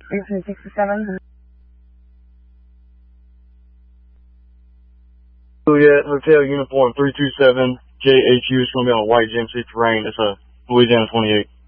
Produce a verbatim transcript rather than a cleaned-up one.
Houston sixty-seven. Juliet Hotel Uniform three two seven J H U is going to be on a white G M C Terrain. It's a Louisiana twenty-eight.